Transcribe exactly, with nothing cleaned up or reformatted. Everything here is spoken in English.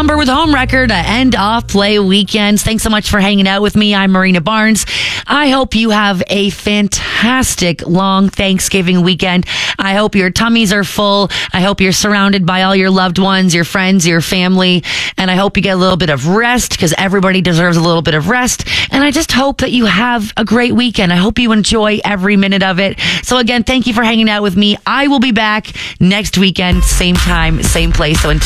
Umber with Homewrecker to end off Play Weekends. Thanks so much for hanging out with me. I'm Marina Barnes. I hope you have a fantastic long Thanksgiving weekend. I hope your tummies are full. I hope you're surrounded by all your loved ones, your friends, your family. And I hope you get a little bit of rest because everybody deserves a little bit of rest. And I just hope that you have a great weekend. I hope you enjoy every minute of it. So again, thank you for hanging out with me. I will be back next weekend, same time, same place. So until